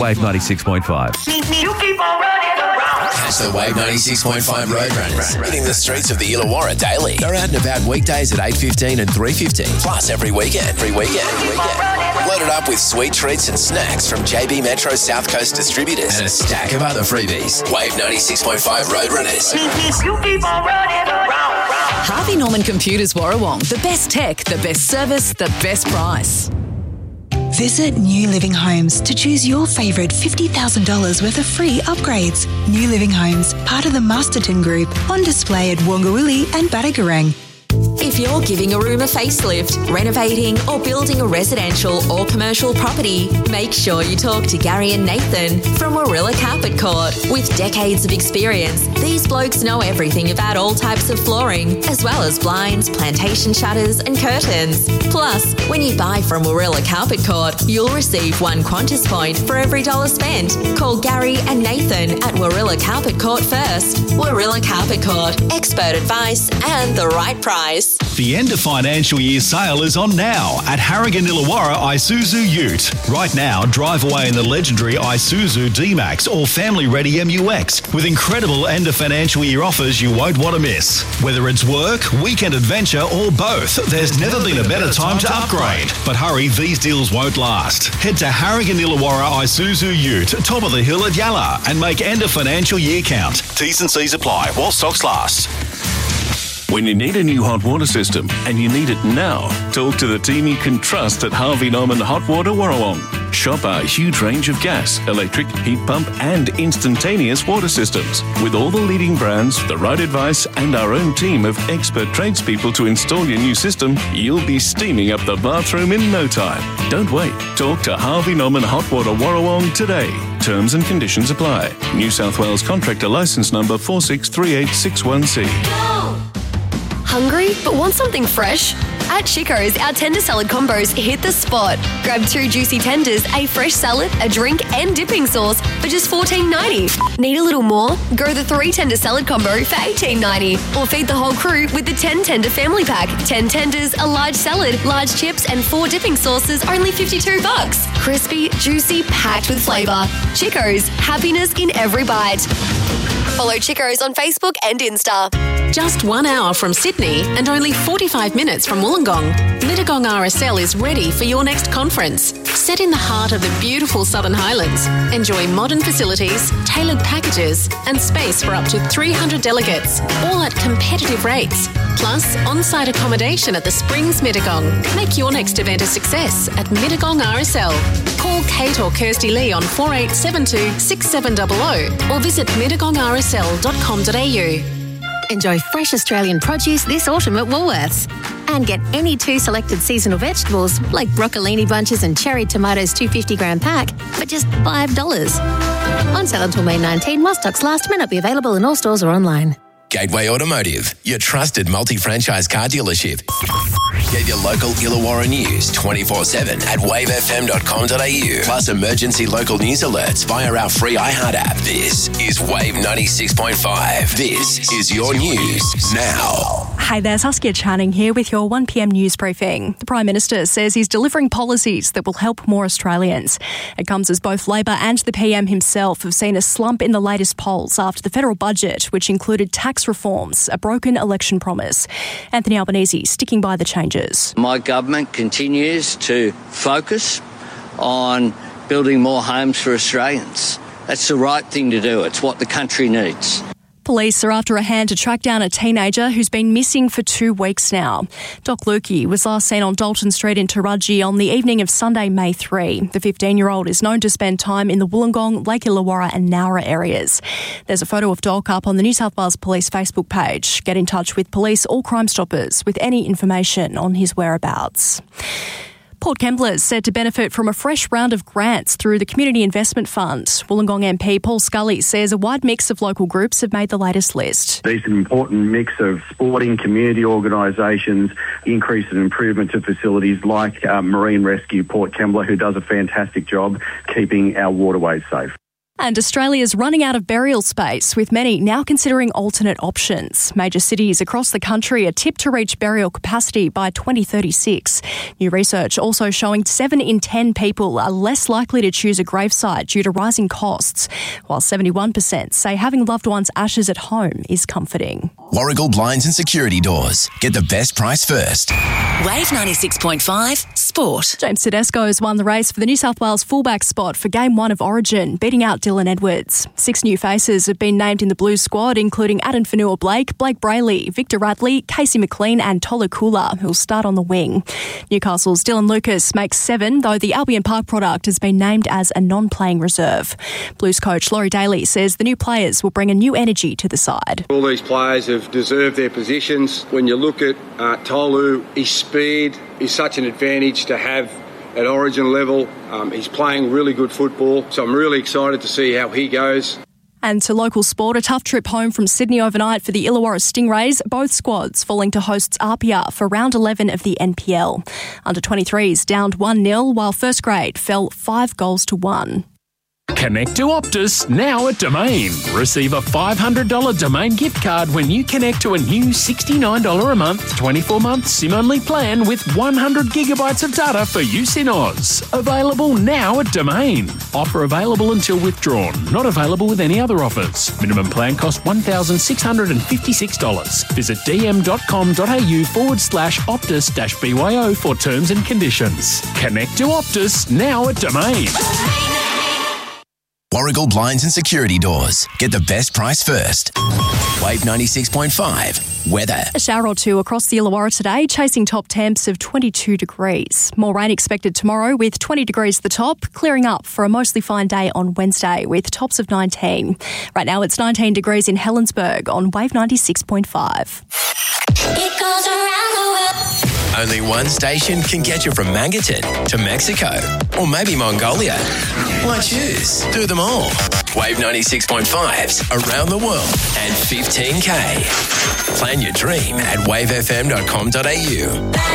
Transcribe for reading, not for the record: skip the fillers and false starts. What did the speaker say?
Wave 96.5. You keep on running around. Catch the Wave 96.5 Roadrunners hitting the streets of the Illawarra daily. They're out and about weekdays at 8:15 and 3:15. Plus every weekend. Loaded up with sweet treats and snacks from JB Metro South Coast distributors and a stack of other freebies. Wave 96.5 Roadrunners. You keep on running around. Harvey Norman Computers Warrawong. The best tech, the best service, the best price. Visit New Living Homes to choose your favourite $50,000 worth of free upgrades. New Living Homes, part of the Masterton Group, on display at Wongawilli and Badagarang. If you're giving a room a facelift, renovating or building a residential or commercial property, make sure you talk to Gary and Nathan from Warilla Carpet Court. With decades of experience, these blokes know everything about all types of flooring, as well as blinds, plantation shutters and curtains. Plus, when you buy from Warilla Carpet Court, you'll receive one Qantas point for every $1 spent. Call Gary and Nathan at Warilla Carpet Court first. Warilla Carpet Court, expert advice and the right price. The end of financial year sale is on now at Harrigan Illawarra Isuzu Ute. Right now, drive away in the legendary Isuzu D-Max or family-ready MUX with incredible end of financial year offers you won't want to miss. Whether it's work, weekend adventure or both, there's never been a better time to upgrade. But hurry, these deals won't last. Head to Harrigan Illawarra Isuzu Ute, top of the hill at Yalla, and make end of financial year count. T's and C's apply while stocks last. When you need a new hot water system and you need it now, talk to the team you can trust at Harvey Norman Hot Water Warrawong. Shop our huge range of gas, electric, heat pump and instantaneous water systems. With all the leading brands, the right advice and our own team of expert tradespeople to install your new system, you'll be steaming up the bathroom in no time. Don't wait. Talk to Harvey Norman Hot Water Warrawong today. Terms and conditions apply. New South Wales Contractor Licence Number 463861C. Hungry but want something fresh? At Chico's, our tender salad combos hit the spot. Grab 2 juicy tenders, a fresh salad, a drink and dipping sauce for just $14.90. Need a little more? Go the 3 tender salad combo for $18.90. Or feed the whole crew with the 10 tender family pack. 10 tenders, a large salad, large chips and 4 dipping sauces, only $52. Crispy, juicy, packed with flavour. Chico's, happiness in every bite. Follow Chico's on Facebook and Insta. Just 1 hour from Sydney and only 45 minutes from Wollongong, Mittagong RSL is ready for your next conference. Set in the heart of the beautiful Southern Highlands, enjoy modern facilities, tailored packages and space for up to 300 delegates, all at competitive rates. Plus, on-site accommodation at the Springs Mittagong. Make your next event a success at Mittagong RSL. Call Kate or Kirsty Lee on 4872 6700 or visit mittagongrsl.com.au. Enjoy fresh Australian produce this autumn at Woolworths. And get any 2 selected seasonal vegetables like broccolini bunches and cherry tomatoes 250 gram pack for just $5. On sale until May 19, while stocks last, may not be available in all stores or online. Gateway Automotive, your trusted multi-franchise car dealership. Get your local Illawarra news 24/7 at wavefm.com.au. Plus emergency local news alerts via our free iHeart app. This is Wave 96.5. This is your news now. Hi there, Saskia Channing here with your 1pm news briefing. The Prime Minister says he's delivering policies that will help more Australians. It comes as both Labor and the PM himself have seen a slump in the latest polls after the federal budget, which included tax reforms, a broken election promise. Anthony Albanese sticking by the changes. My government continues to focus on building more homes for Australians. That's the right thing to do. It's what the country needs. Police are after a hand to track down a teenager who's been missing for 2 weeks now. Doc Lukey was last seen on Dalton Street in Taraji on the evening of Sunday, May 3. The 15-year-old is known to spend time in the Wollongong, Lake Illawarra and Nowra areas. There's a photo of Doc up on the New South Wales Police Facebook page. Get in touch with police or Crime Stoppers with any information on his whereabouts. Port Kembla is said to benefit from a fresh round of grants through the Community Investment Fund. Wollongong MP Paul Scully says a wide mix of local groups have made the latest list. There's an important mix of sporting community organisations, increase and improvement to facilities like Marine Rescue Port Kembla, who does a fantastic job keeping our waterways safe. And Australia's running out of burial space, with many now considering alternate options. Major cities across the country are tipped to reach burial capacity by 2036. New research also showing 7 in 10 people are less likely to choose a gravesite due to rising costs, while 71% say having loved ones' ashes at home is comforting. Warragul Blinds and Security Doors. Get the best price first. Wave 96.5 Sport. James Tedesco has won the race for the New South Wales fullback spot for Game 1 of Origin, beating out Dylan Edwards. 6 new faces have been named in the Blues squad, including Adam Fanua-Blake, Blake Brayley, Victor Radley, Casey McLean and Tolu Kula, who'll start on the wing. Newcastle's Dylan Lucas makes 7, though the Albion Park product has been named as a non-playing reserve. Blues coach Laurie Daly says the new players will bring a new energy to the side. All these players have deserved their positions. When you look at Tolu, his speed is such an advantage to have at Origin level. He's playing really good football, so I'm really excited to see how he goes. And to local sport, a tough trip home from Sydney overnight for the Illawarra Stingrays, both squads falling to hosts Apia for round 11 of the NPL. Under-23s downed 1-0, while first grade fell 5-1. Connect to Optus now at Domain. Receive a $500 Domain gift card when you connect to a new $69 a month, 24-month SIM-only plan with 100 gigabytes of data for use in Oz. Available now at Domain. Offer available until withdrawn. Not available with any other offers. Minimum plan cost $1,656. Visit dm.com.au/Optus-BYO for terms and conditions. Connect to Optus now at Domain. Warragul Blinds and Security Doors. Get the best price first. Wave 96.5. Weather. A shower or two across the Illawarra today, chasing top temps of 22 degrees. More rain expected tomorrow with 20 degrees at the top, clearing up for a mostly fine day on Wednesday with tops of 19. Right now it's 19 degrees in Helensburgh on Wave 96.5. It goes around the world. Only one station can get you from Mangaton to Mexico or maybe Mongolia. Why choose? Do them all. Wave 96.5's around the world and 15K. Plan your dream at wavefm.com.au.